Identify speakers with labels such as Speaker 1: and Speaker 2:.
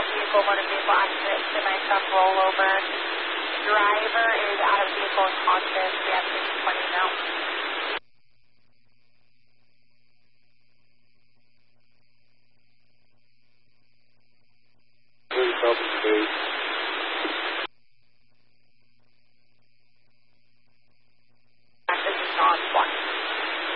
Speaker 1: vehicle, motor vehicle accident, semi-truck rollover. Driver is out of vehicle and conscious. We have 20 now.